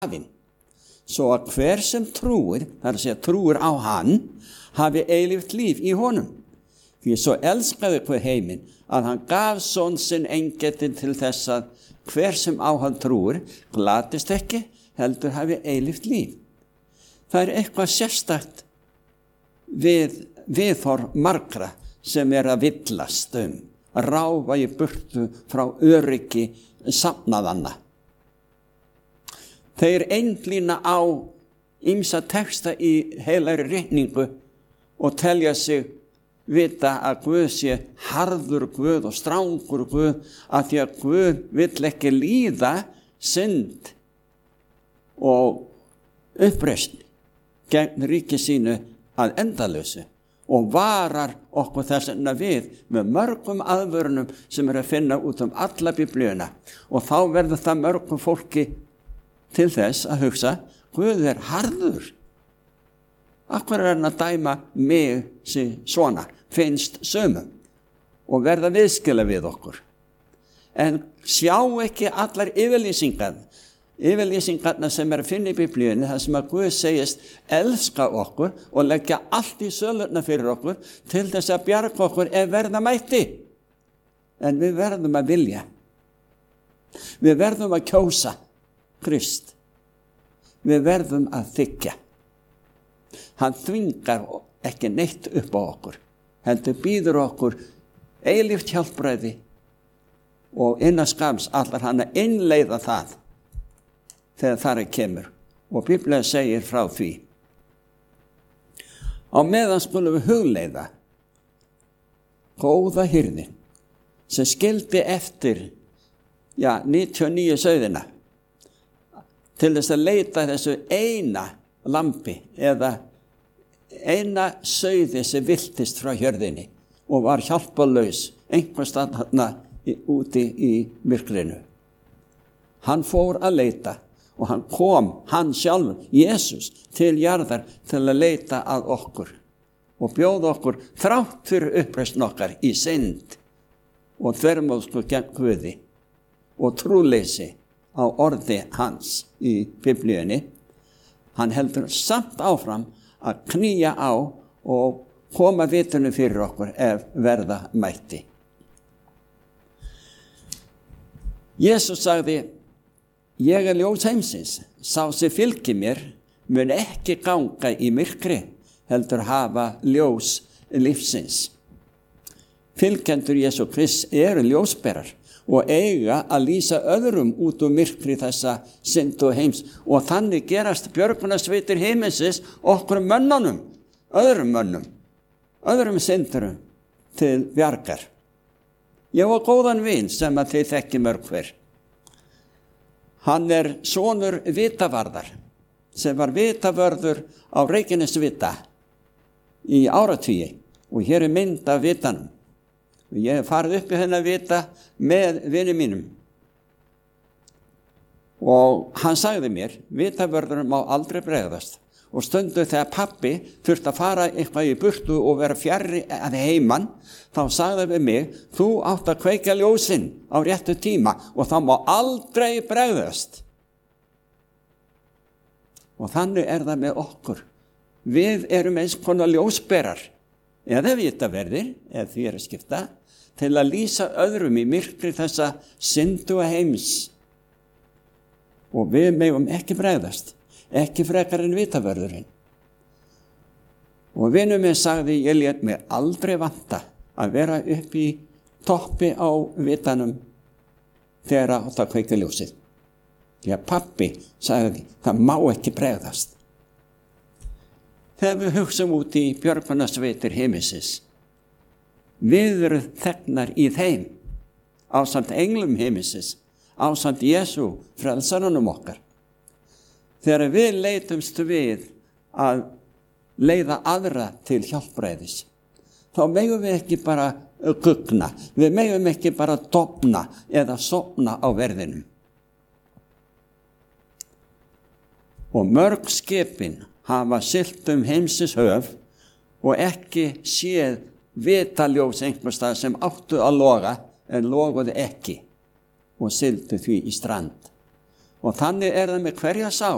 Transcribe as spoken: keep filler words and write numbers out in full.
hafinn, svo að hver sem trúir, það er að segja trúir á hann, hafi eilíft líf í honum. Því svo elskaði hver heiminn að hann gaf son sinn eingetinn til þess að hver sem á hann trúir glatist ekki, heldur hafi eilíft líf. Það er eitthvað sérstakt við viðhorf margra sem er að villast um, að ráfa í burtu frá öryggi safnaðanna. Þeir einblína á ýmsa texta í heilagri ritningu og telja sig vita að Guð sé harður Guð og strangur Guð, af því að Guð vill ekki líða synd og uppreisn gegn ríki sínu að endalausu og varar okkur þess vegna við með mörgum aðvörunum sem er að finna út um alla Biblíuna, og þá verður það mörgum fólki til þess að hugsa, Guð er harður. Af hverju er hann að dæma mig sem svona, finnst sömum, og verða viðskila við okkur. En sjá ekki allar yfirlýsingar, yfirlýsingarna sem er að finna í Biblíunni, þar sem að Guð segist elska okkur og leggja allt í sölurnar fyrir okkur til þess að bjarga okkur ef verða mætti. En við verðum að vilja. Við verðum að kjósa Krist. Við verðum að þiggja. Hann þvingar ekki neitt upp á okkur, heldur býður okkur eilíft hjálpræði og innan skams allar hann að innleiða það þegar þar kemur, og Biblían segir frá því. Á meðan skulum við hugleiða góða hirðin sem skildi eftir ja, níutíu og níu sauðina til þess að leita þessu eina lampi eða eina sauði sem viltist frá hjörðinni og var hjálparlaus einhvers staðar úti í myrkrinu. Hann fór að leita og hann kom, hann sjálfur, Jesús, til jarðar til að leita að okkur og bjóða okkur þrátt fyrir uppreisn okkar í synd og þvermóðsku gegn Guði og trúleysi á orði hans í Biblíunni. Hann heldur samt áfram að knýja á og koma vitunum fyrir okkur ef verða mætti. Jesús sagði, ég er ljós heimsins, sá sem fylgir mér mun ekki ganga í myrkri, heldur hafa ljós lífsins. Fylgjendur Jesú Krist eru ljósberar og eiga að lýsa öðrum út úr myrkri þessa syndu heims, og þannig gerast björgunarsveitir heimsins okkur mönnunum, öðrum mönnum, öðrum syndurum til bjargar. Ég var góðan vin sem að þið þekki mörg hver. Hann er sonur vitavarðar sem var vitavörður á Reykjanesvita í áratugi, og hér er mynd af vitanum. Ég hef farið upp í hennar vita með vinum mínum. Og hann sagði mér, vitavörðurinn má aldrei bregðast. Og stundu þegar pappi þurfti að fara eitthvað í burtu og vera fjarri að heiman, þá sagði við mig, þú átt að kveikja ljósinn á réttu tíma og það má aldrei bregðast. Og þannig er það með okkur. Við erum eins konar ljósberar, eða vitaverðir, eða því er að skipta, til að lýsa öðrum í myrkri þessa syndu heims. Og við megum ekki bregðast, ekki frekar en vitavörðurinn. Og vinur minn sagði, ég lét mig aldrei vanta að vera upp í toppi á vitanum þegar átt að kveikja ljósið. Því að pappi sagði, það má ekki bregðast. Þegar við hugsum út í björgunarsveitir heimsins, við erum þegnar í þeim, ásamt englum heimsins, ásamt Jesú, frelsarunum okkar. Þegar við leitumst við að leiða aðra til hjálpræðis, þá megum við ekki bara gugna, við megum ekki bara dofna eða sofna á verðinum. Og mörg skipin hafa siglt um heimsins höf og ekki séð vitaljós einhvers staðar sem áttu að loga en loguðu ekki og sigldu því í strand. Og þannig er það með hverja sál